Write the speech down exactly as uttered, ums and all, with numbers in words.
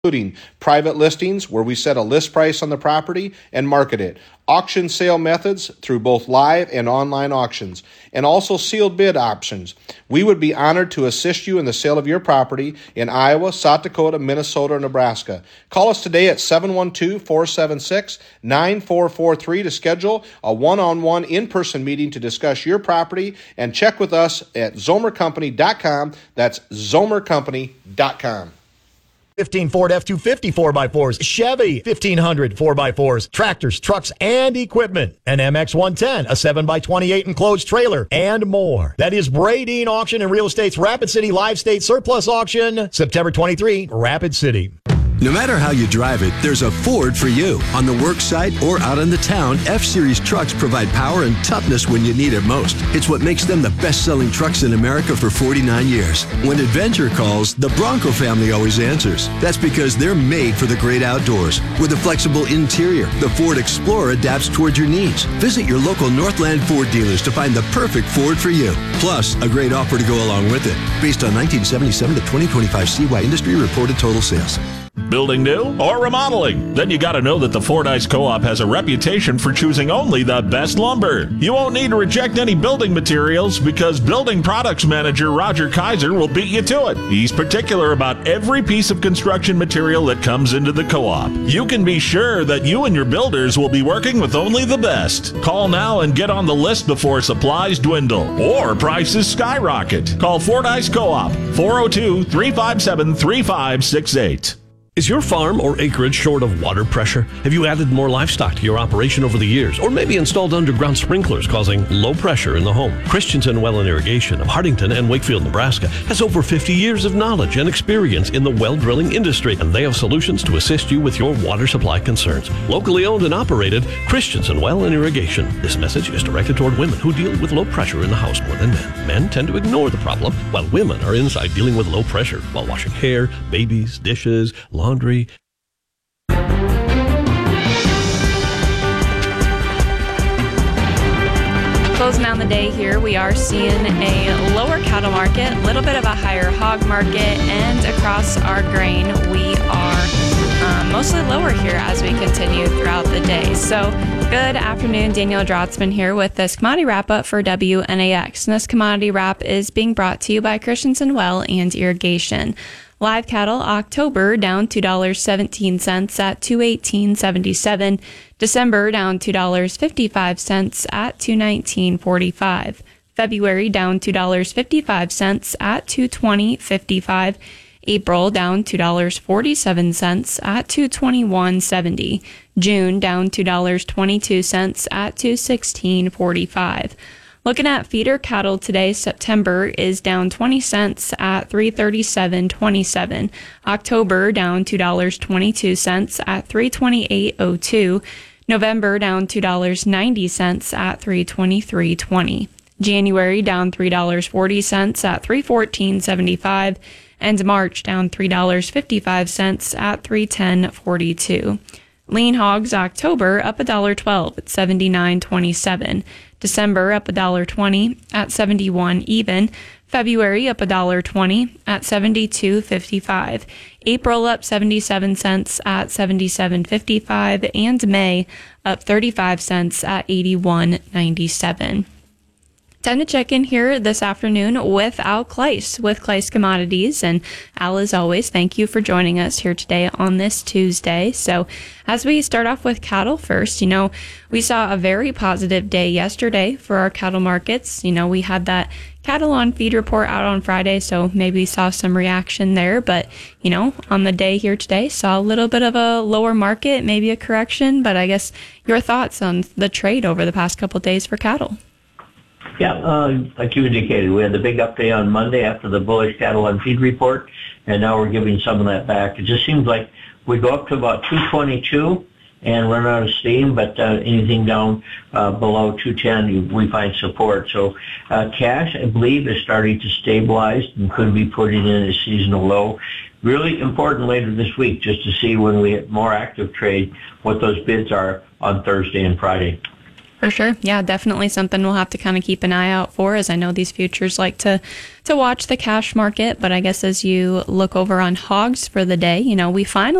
including private listings where we set a list price on the property and market it, auction sale methods through both live and online auctions, and also sealed bid options. We would be honored to assist you in the sale of your property in Iowa, South Dakota, Minnesota, or Nebraska. Call us today at seven one two, four seven six, nine four four three to schedule a one-on-one in-person meeting to discuss your property, and check with us at zomer company dot com. That's zomer company dot com. fifteen Ford F two fifty four by fours, Chevy fifteen hundred four by fours, tractors, trucks, and equipment, an M X one ten, a seven by twenty-eight enclosed trailer, and more. That is Bradeen Auction and Real Estate's Rapid City Live State Surplus Auction, September twenty-third, Rapid City. No matter how you drive it, there's a Ford for you. On the work site or out in the town, F-Series trucks provide power and toughness when you need it most. It's what makes them the best-selling trucks in America for forty-nine years. When adventure calls, the Bronco family always answers. That's because they're made for the great outdoors. With a flexible interior, the Ford Explorer adapts toward your needs. Visit your local Northland Ford dealers to find the perfect Ford for you. Plus, a great offer to go along with it. Based on nineteen seventy-seven to twenty twenty-five C Y Industry reported total sales. Building new or remodeling? Then you got to know that the Fordyce Co-op has a reputation for choosing only the best lumber. You won't need to reject any building materials because Building Products Manager Roger Kaiser will beat you to it. He's particular about every piece of construction material that comes into the co-op. You can be sure that you and your builders will be working with only the best. Call now and get on the list before supplies dwindle or prices skyrocket. Call Fordyce Co-op, four oh two, three five seven, three five six eight. Is your farm or acreage short of water pressure? Have you added more livestock to your operation over the years? Or maybe installed underground sprinklers causing low pressure in the home? Christensen Well and Irrigation of Hardington and Wakefield, Nebraska has over fifty years of knowledge and experience in the well drilling industry, and they have solutions to assist you with your water supply concerns. Locally owned and operated, Christensen Well and Irrigation. This message is directed toward women who deal with low pressure in the house more than men. Men tend to ignore the problem, while women are inside dealing with low pressure while washing hair, babies, dishes, laundry. Closing down the day here, we are seeing a lower cattle market, a little bit of a higher hog market, and across our grain, we are um, mostly lower here as we continue throughout the day. So, good afternoon, Danielle Drotzman here with this commodity wrap-up for W N A X. And this commodity wrap is being brought to you by Christensen Well and Irrigation. Live cattle, October down two dollars and seventeen cents at two eighteen seventy-seven. December down two dollars and fifty-five cents at two nineteen forty-five. February down two dollars and fifty-five cents at two twenty fifty-five. April down two dollars and forty-seven cents at two twenty-one seventy. June down two dollars and twenty-two cents at two sixteen forty-five. Looking at feeder cattle today, September is down twenty cents at three thirty-seven twenty-seven. October down two dollars and twenty-two cents at three twenty-eight oh two. November down two dollars and ninety cents at three twenty-three twenty. January down three dollars and forty cents at three fourteen seventy-five. And March down three dollars and fifty-five cents at three ten forty-two. Lean hogs October up one dollar and twelve cents at seventy-nine twenty-seven. December up one dollar and twenty cents at seventy-one even. February up one dollar and twenty cents at seventy-two fifty-five. April up seventy-seven cents at seventy-seven fifty-five. And May up thirty-five cents at eighty-one ninety-seven. Time to check in here this afternoon with Al Kleis with Kleis Commodities. And Al, as always, thank you for joining us here today on this Tuesday. So as we start off with cattle first, you know, we saw a very positive day yesterday for our cattle markets. You know, we had that cattle on feed report out on Friday, so maybe saw some reaction there. But, you know, on the day here today, saw a little bit of a lower market, maybe a correction. But I guess your thoughts on the trade over the past couple of days for cattle. Yeah, uh, like you indicated, we had the big update on Monday after the bullish cattle on feed report, and now we're giving some of that back. It just seems like we go up to about two twenty-two and run out of steam, but uh, anything down uh, below two ten, we find support. So uh, cash, I believe, is starting to stabilize and could be putting in a seasonal low. Really important later this week just to see when we have more active trade, what those bids are on Thursday and Friday. For sure. Yeah, definitely something we'll have to kind of keep an eye out for, as I know these futures like to, to watch the cash market. But I guess as you look over on hogs for the day, you know, we finally